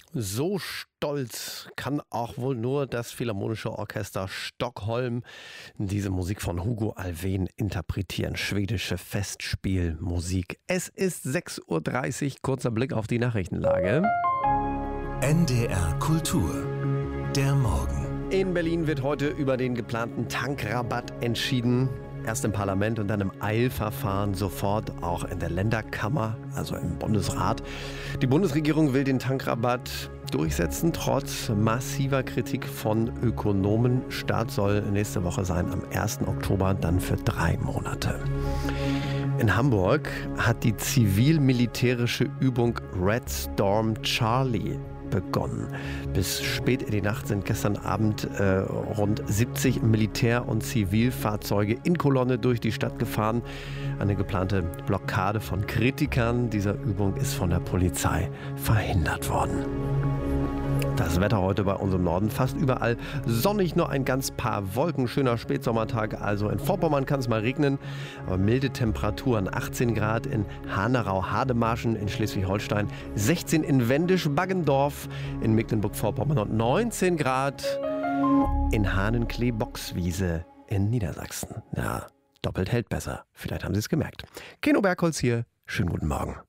So stolz kann auch wohl nur das Philharmonische Orchester Stockholm diese Musik von Hugo Alfvén interpretieren. Schwedische Festspielmusik. Es ist 6:30 Uhr, kurzer Blick auf die Nachrichtenlage. NDR Kultur, der Morgen. In Berlin wird heute über den geplanten Tankrabatt entschieden. Erst im Parlament und dann im Eilverfahren, sofort auch in der Länderkammer, also im Bundesrat. Die Bundesregierung will den Tankrabatt durchsetzen, trotz massiver Kritik von Ökonomen. Start soll nächste Woche sein, am 1. Oktober, dann für 3 Monate. In Hamburg hat die zivil-militärische Übung Red Storm Charlie begonnen. Bis spät in die Nacht sind gestern Abend rund 70 Militär- und Zivilfahrzeuge in Kolonne durch die Stadt gefahren. Eine geplante Blockade von Kritikern dieser Übung ist von der Polizei verhindert worden. Das Wetter heute bei uns im Norden fast überall sonnig, nur ein ganz paar Wolken. Schöner Spätsommertag, also in Vorpommern kann es mal regnen, aber milde Temperaturen. 18 Grad in Hanau-Hademarschen in Schleswig-Holstein, 16 in Wendisch-Baggendorf in Mecklenburg-Vorpommern und 19 Grad in Hahnenklee-Boxwiese in Niedersachsen. Ja, doppelt hält besser. Vielleicht haben Sie es gemerkt. Keno Bergholz hier, schönen guten Morgen.